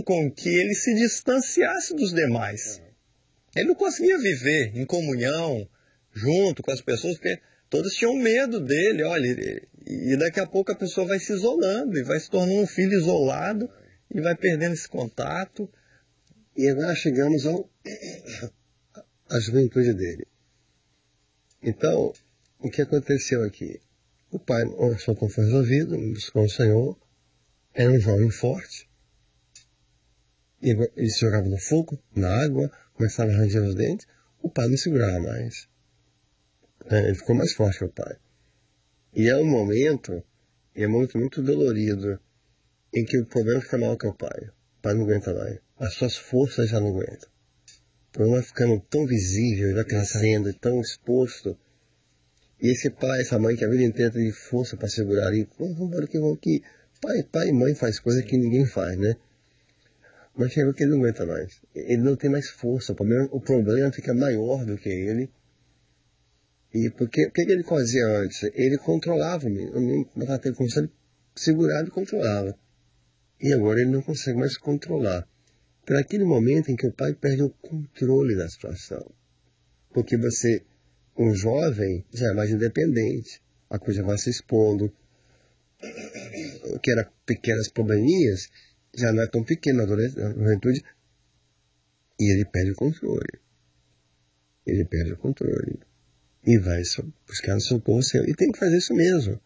com que ele se distanciasse dos demais. Ele não conseguia viver em comunhão, junto com as pessoas, porque todos tinham medo dele. Olha, e daqui a pouco a pessoa vai se isolando e vai se tornando um filho isolado e vai perdendo esse contato. E agora chegamos à juventude dele. Então, o que aconteceu aqui? O pai achou como foi resolvido, buscou o Senhor, era um jovem forte, ele se jogava no fogo, na água, começava a ranger os dentes, o pai não segurava mais. Ele ficou mais forte que o pai. E é um momento muito dolorido, em que o problema fica maior que o pai. O pai não aguenta mais. As suas forças já não aguentam. O problema vai ficando tão visível, já crescendo, tão exposto. E esse pai, essa mãe que a vida inteira teve força para segurar ali, vamos que pai e mãe faz coisa que ninguém faz, né? Mas chegou que ele não aguenta mais. Ele não tem mais força. O problema fica maior do que ele. E o que ele fazia antes? Ele controlava, ele conseguia segurar e controlava. E agora ele não consegue mais controlar. Por aquele momento em que o pai perde o controle da situação. Porque um jovem já é mais independente. A coisa vai se expondo. O que era pequenas probleminhas, já não é tão pequeno na juventude. E ele perde o controle. Ele perde o controle. E vai buscar o socorro seu. E tem que fazer isso mesmo.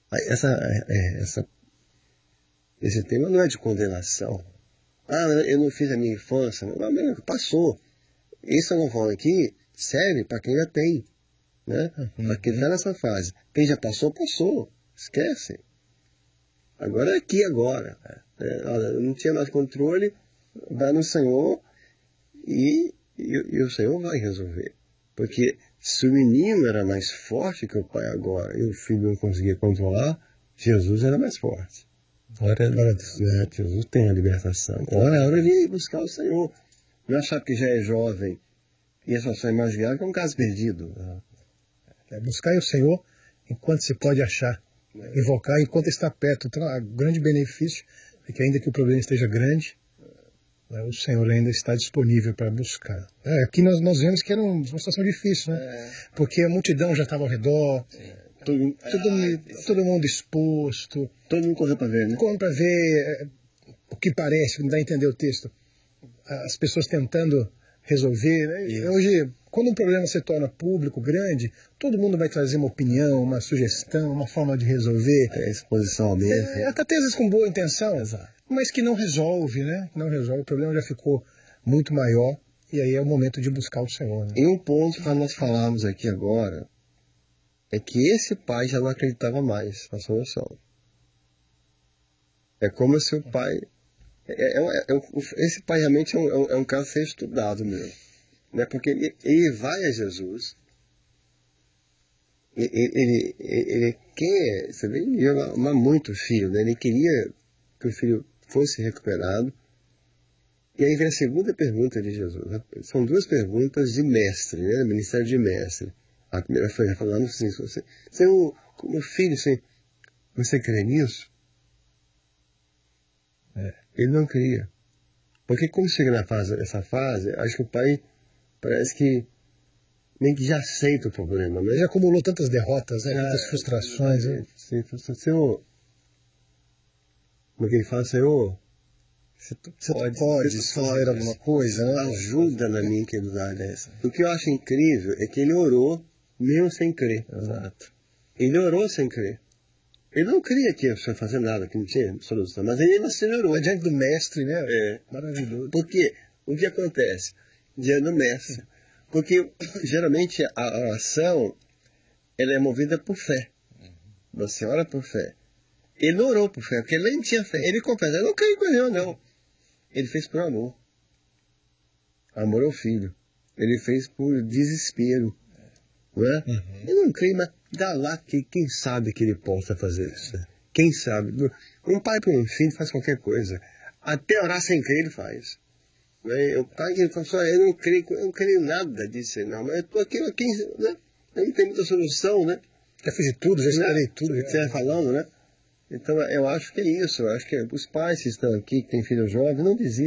Esse tema não é de condenação. Eu não fiz a minha infância. Não, passou. Isso eu não falo aqui serve para quem já tem. Né? Para quem está nessa fase. Quem já passou, passou. Esquece. Agora é aqui, agora. Eu não tinha mais controle. Vai no Senhor e o Senhor vai resolver. Porque se o menino era mais forte que o pai agora e o filho não conseguia controlar, Jesus era mais forte. Glória a Deus. Jesus tem a libertação. Agora é hora de ir buscar o Senhor. Não achar que já é jovem e a situação é mais grave, que é um caso perdido. Buscar o Senhor enquanto se pode achar. Invocar enquanto está perto. Então, o grande benefício é que ainda que o problema esteja grande, o Senhor ainda está disponível para buscar. Aqui nós vemos que era uma situação difícil, né? Porque a multidão já estava ao redor, todo mundo exposto. Todo mundo correu para ver, né? Correndo para ver o que parece, não dá a entender o texto. As pessoas tentando resolver. Né? Hoje, quando um problema se torna público, grande, todo mundo vai trazer uma opinião, uma sugestão, uma forma de resolver. Exposição mesmo. Até às vezes com boa intenção, mas que não resolve, né? Não resolve, o problema já ficou muito maior e aí é o momento de buscar o Senhor. Né? E um ponto para nós falarmos aqui agora é que esse pai já não acreditava mais na solução. É como se o pai... esse pai realmente é um caso a ser estudado mesmo. Né? Porque ele vai a Jesus, ele quer, você vê, ele ama muito o filho, né? Ele queria que o filho fosse recuperado. E aí vem a segunda pergunta de Jesus. Né? São duas perguntas de mestre, né? Ministério de mestre. A primeira foi falando assim, como filho, assim, você crê nisso? Ele não queria. Porque como chega nessa fase, acho que o pai parece que meio que já aceita o problema. Né? Ele acumulou tantas derrotas, né? Tantas frustrações. Senhor, como é que ele fala, Senhor, você pode fazer alguma coisa, né? Ajuda na minha incredulidade dessa. O que eu acho incrível é que ele orou mesmo sem crer. Exato. Ele orou sem crer. Ele não queria que eu fosse fazer nada, que não tinha solução, mas ele acelerou. Diante do mestre, né? Maravilhoso. Porque o que acontece? Diante do mestre. Porque geralmente a oração ela é movida por fé. Você ora por fé. Ele não orou por fé, porque ele nem tinha fé. Ele confessa, eu não creio em coisa não. Ele fez por amor. Amor ao filho. Ele fez por desespero. Não é? Eu não creio, mas dá lá que quem sabe que ele possa fazer isso. Né? Quem sabe? Um pai para um filho faz qualquer coisa. Até orar sem crer ele faz. O pai que fala só, eu não creio em nada disso, não. Mas eu estou aqui, né? Não tem muita solução, né? Já fiz de tudo, já escrevi tudo. Você vai falando, né? Então eu acho que é isso. Eu acho que os pais que estão aqui, que têm filhos jovens, não desistem.